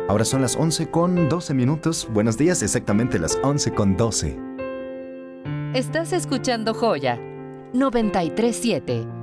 Ahora son las 11 con 12 minutos. Buenos días, exactamente las 11 con 12. Estás escuchando Joya 93.7.